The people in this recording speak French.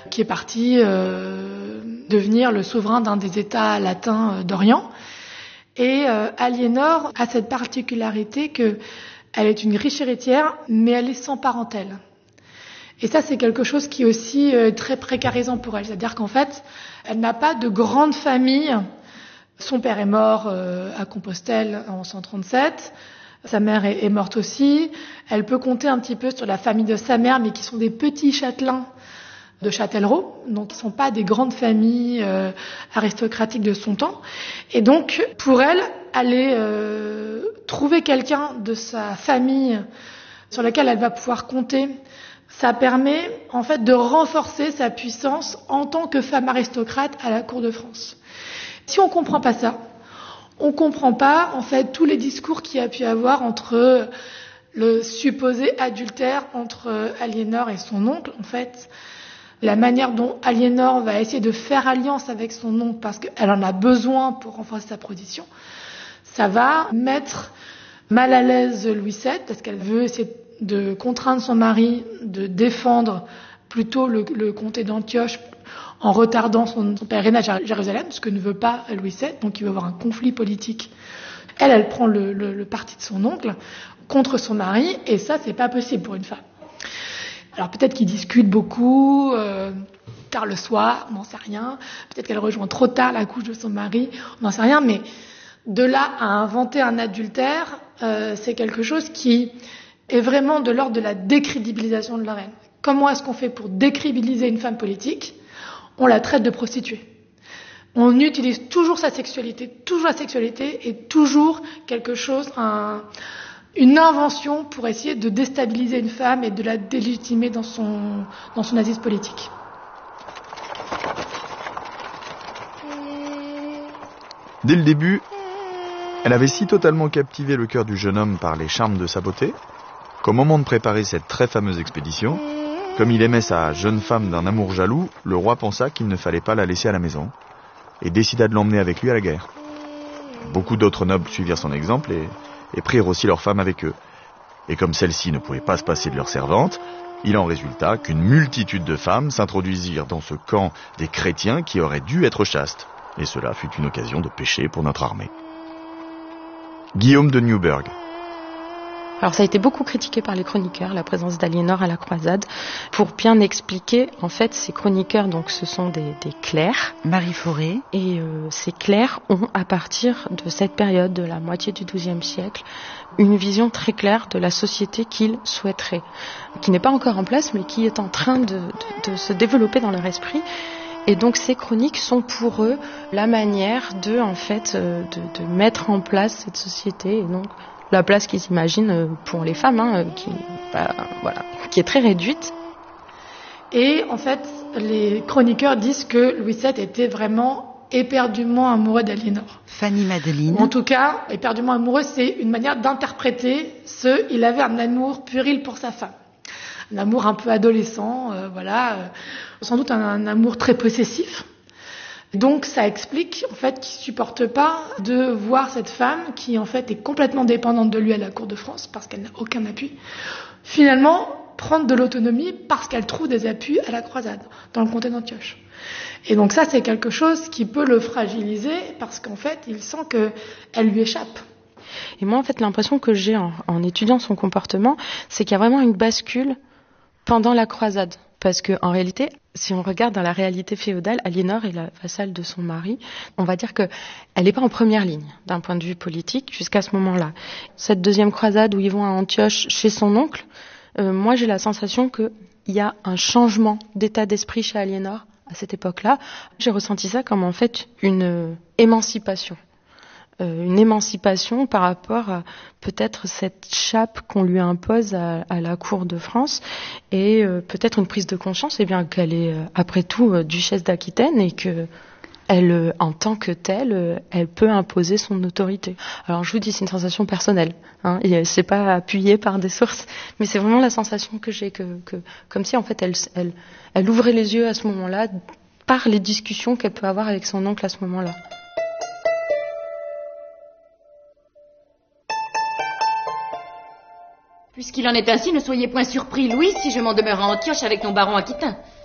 qui est parti devenir le souverain d'un des États latins d'Orient. Et Aliénor a cette particularité qu'elle est une riche héritière, mais elle est sans parentèle. Et ça, c'est quelque chose qui est aussi très précarisant pour elle. C'est-à-dire qu'en fait, elle n'a pas de grande famille. Son père est mort à Compostelle en 137. Sa mère est morte aussi. Elle peut compter un petit peu sur la famille de sa mère, mais qui sont des petits châtelains de Châtellerault, donc qui ne sont pas des grandes familles aristocratiques de son temps. Et donc, pour elle, aller trouver quelqu'un de sa famille sur lequel elle va pouvoir compter, ça permet en fait de renforcer sa puissance en tant que femme aristocrate à la cour de France. Si on ne comprend pas ça, on ne comprend pas en fait tous les discours qu'il y a pu avoir entre le supposé adultère entre Aliénor et son oncle. En fait, la manière dont Aliénor va essayer de faire alliance avec son oncle parce qu'elle en a besoin pour renforcer sa position, ça va mettre mal à l'aise Louis VII parce qu'elle veut essayer de contraindre son mari de défendre plutôt le comté d'Antioche en retardant son pèlerinage à Jérusalem, ce que ne veut pas Louis VII, donc il veut avoir un conflit politique. Elle prend le parti de son oncle contre son mari, et ça, c'est pas possible pour une femme. Alors peut-être qu'ils discutent beaucoup, tard le soir, on n'en sait rien. Peut-être qu'elle rejoint trop tard la couche de son mari, on n'en sait rien. Mais de là à inventer un adultère, c'est quelque chose qui est vraiment de l'ordre de la décrédibilisation de la reine. Comment est-ce qu'on fait pour décrédibiliser une femme politique ? On la traite de prostituée. On utilise toujours sa sexualité, toujours la sexualité est toujours quelque chose, une invention pour essayer de déstabiliser une femme et de la délégitimer dans son assise politique. Dès le début, elle avait si totalement captivé le cœur du jeune homme par les charmes de sa beauté qu'au moment de préparer cette très fameuse expédition, comme il aimait sa jeune femme d'un amour jaloux, le roi pensa qu'il ne fallait pas la laisser à la maison et décida de l'emmener avec lui à la guerre. Beaucoup d'autres nobles suivirent son exemple et prirent aussi leurs femmes avec eux. Et comme celles-ci ne pouvaient pas se passer de leurs servantes, il en résulta qu'une multitude de femmes s'introduisirent dans ce camp des chrétiens qui auraient dû être chastes. Et cela fut une occasion de pécher pour notre armée. Guillaume de Newburgh. Alors ça a été beaucoup critiqué par les chroniqueurs, la présence d'Aliénor à la croisade. Pour bien expliquer, en fait, ces chroniqueurs, donc ce sont des clercs. Marie Fauré. Et ces clercs ont, à partir de cette période, de la moitié du XIIe siècle, une vision très claire de la société qu'ils souhaiteraient, qui n'est pas encore en place, mais qui est en train de se développer dans leur esprit. Et donc ces chroniques sont pour eux la manière de mettre en place cette société, et donc la place qu'ils imaginent pour les femmes, qui est très réduite. Et en fait, les chroniqueurs disent que Louis VII était vraiment éperdument amoureux d'Aliénor. Fanny Madeline. En tout cas, éperdument amoureux, c'est une manière d'interpréter il avait un amour puéril pour sa femme. Un amour un peu adolescent, sans doute un amour très possessif. Donc ça explique en fait qu'il supporte pas de voir cette femme qui en fait est complètement dépendante de lui à la cour de France parce qu'elle n'a aucun appui, finalement prendre de l'autonomie parce qu'elle trouve des appuis à la croisade dans le comté d'Antioche. Et donc ça c'est quelque chose qui peut le fragiliser parce qu'en fait il sent qu'elle lui échappe. Et moi en fait l'impression que j'ai en étudiant son comportement, c'est qu'il y a vraiment une bascule pendant la croisade. Parce que en réalité, si on regarde dans la réalité féodale, Aliénor est la vassale de son mari. On va dire que elle n'est pas en première ligne d'un point de vue politique jusqu'à ce moment-là. Cette deuxième croisade où ils vont à Antioche chez son oncle, moi j'ai la sensation qu'il y a un changement d'état d'esprit chez Aliénor à cette époque-là. J'ai ressenti ça comme en fait une émancipation. Une émancipation par rapport à peut-être cette chape qu'on lui impose à la cour de France et peut-être une prise de conscience qu'elle est après tout duchesse d'Aquitaine et que elle, en tant que telle, elle peut imposer son autorité. Alors je vous dis, c'est une sensation personnelle, et c'est pas appuyé par des sources, mais c'est vraiment la sensation que j'ai que comme si en fait elle ouvrait les yeux à ce moment-là par les discussions qu'elle peut avoir avec son oncle à ce moment-là. Puisqu'il en est ainsi, ne soyez point surpris, Louis, si je m'en demeure à Antioche avec ton baron aquitain.